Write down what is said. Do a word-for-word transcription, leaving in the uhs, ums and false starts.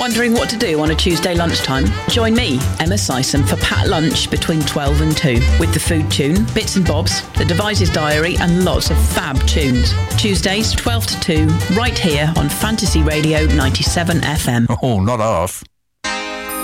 Wondering what to do on a Tuesday lunchtime? Join me, Emma Sison, for Pat Lunch between twelve and two with the Food Tune, Bits and Bobs, the Devices Diary and lots of fab tunes. Tuesdays twelve to two, right here on Fantasy Radio ninety-seven F M. Oh, not half.